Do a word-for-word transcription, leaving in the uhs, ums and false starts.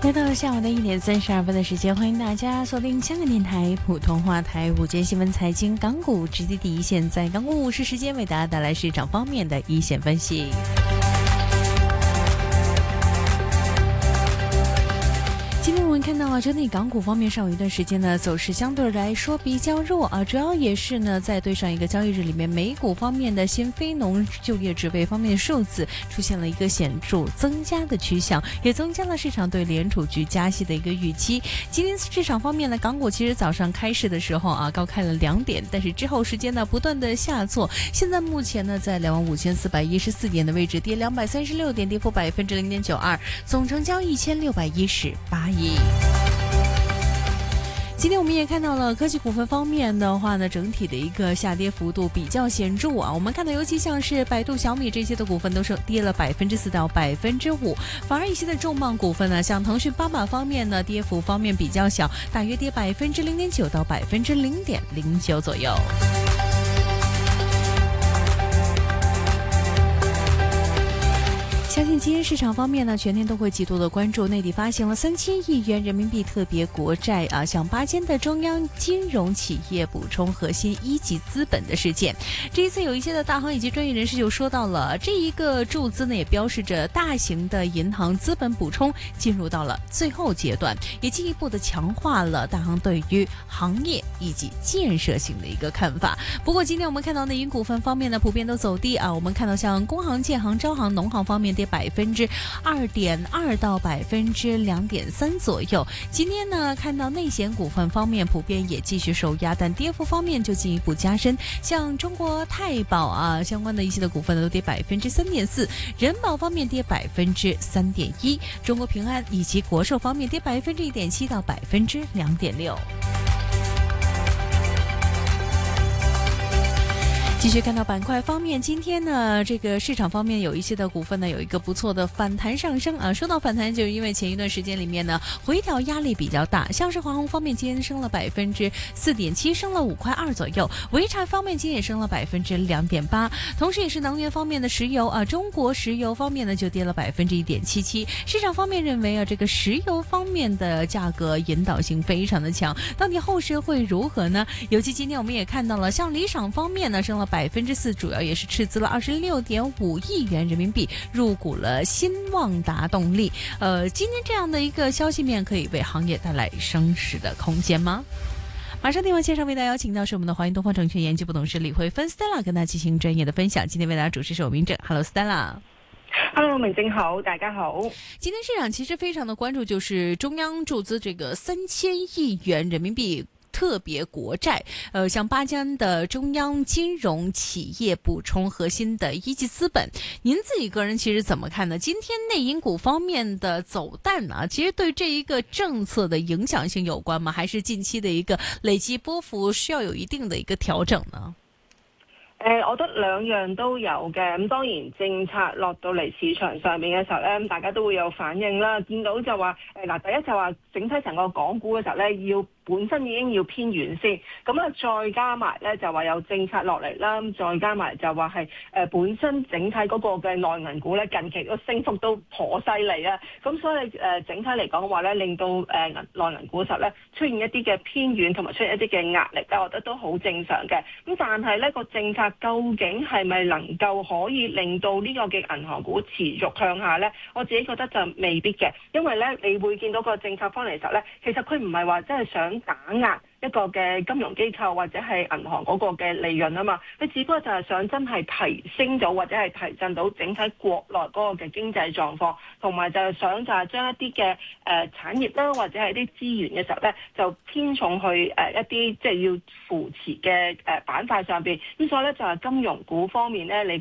来到下午的一点三十二分的时间，欢迎大家锁定香港电台普通话台午间新闻财经港股直击第一线，在港股午市时间为大家带来市场方面的一线分析。今天我们看到啊，整体港股方面上有一段时间呢走势相对来说比较弱啊，主要也是呢在对上一个交易日里面，美股方面的新非农就业职位方面的数字出现了一个显著增加的趋向，也增加了市场对联储局加息的一个预期。今天市场方面呢，港股其实早上开市的时候啊高开了两点，但是之后时间呢不断的下挫，现在目前呢在两万五千四百一十四点的位置，跌两百三十六点，跌幅百分之零点九二，总成交一千六百一十八亿。今天我们也看到了科技股份方面的话呢，整体的一个下跌幅度比较显著啊。我们看到，尤其像是百度、小米这些的股份都是跌了百分之四到百分之五，反而一些的重磅股份呢，像腾讯、巴马方面呢，跌幅方面比较小，大约跌百分之零点九到百分之零点零九左右。相信今天市场方面呢，全天都会极度的关注内地发行了三千亿元人民币特别国债啊，向八间的中央金融企业补充核心一级资本的事件。这一次有一些的大行以及专业人士就说到了，这一个注资呢，也标示着大型的银行资本补充进入到了最后阶段，也进一步的强化了大行对于行业以及建设性的一个看法。不过今天我们看到内银股份方面呢，普遍都走低啊，我们看到像工行、建行、招行、农行方面跌百分之二点二到百分之两点三左右。今天呢，看到内险股份方面普遍也继续受压，但跌幅方面就进一步加深。像中国太保啊相关的一些的股份都跌百分之三点四，人保方面跌百分之三点一，中国平安以及国寿方面跌百分之一点七到百分之两点六。继续看到板块方面，今天呢，这个市场方面有一些的股份呢，有一个不错的反弹上升啊。说到反弹，就是因为前一段时间里面呢，回调压力比较大，像是华虹方面今天升了百分之四点七，升了五块二左右；潍柴方面今天也升了百分之两点八，同时也是能源方面的石油啊，中国石油方面呢就跌了百分之一点七七。市场方面认为啊，这个石油方面的价格引导性非常的强，到底后市会如何呢？尤其今天我们也看到了，像理想方面呢升了百分之四，主要也是斥资了二十六点五亿元人民币入股了新旺达动力。呃，今天这样的一个消息面可以为行业带来升势的空间吗？马上电话线上为大家邀请到是我们的华盈东方证券研究部董事李慧芬 Stella， 跟大家进行专业的分享。今天为大家主持是我明正 ，Hello Stella。Hello， 明正好，大家好。 今天市场其实非常的关注，就是中央注资这个三千亿元人民币特别国债，呃，向八间的中央金融企业补充核心的一级资本。您自己个人其实怎么看呢？今天内银股方面的走淡啊，其实对这一个政策的影响性有关吗？还是近期的一个累积波幅需要有一定的一个调整呢？ 誒、呃，我覺得兩樣都有嘅。咁當然政策落到嚟市場上面嘅時候咧，咁大家都會有反應啦。見到就話誒嗱，第一就話整體成個港股嘅時候咧，要本身已經要偏軟先，咁啊再加埋咧就話有政策落嚟啦，咁再加埋就話係誒本身整體嗰個嘅內銀股咧近期個升幅都頗犀利啊。咁所以誒、呃、整體嚟講嘅話咧，令到誒內銀股實咧出現一啲嘅偏軟同埋出現一啲嘅壓力咧，我覺得都好正常嘅。咁但係咧個政策究竟係咪能夠可以令到呢個嘅銀行股持續向下呢？我自己覺得就未必嘅，因為呢你會見到個政策方嚟嘅時候呢，其實佢唔係話真係想打壓一個嘅金融機構或者係銀行嗰個嘅利潤啊嘛，佢只不過就係想真係提升到或者係提振到整體國內嗰個嘅經濟狀況，同埋就係想就係將一啲嘅誒產業啦或者係啲資源嘅時候咧，就偏重去誒、呃、一啲即係要扶持嘅誒板塊上邊。咁所以咧就係金融股方面咧，你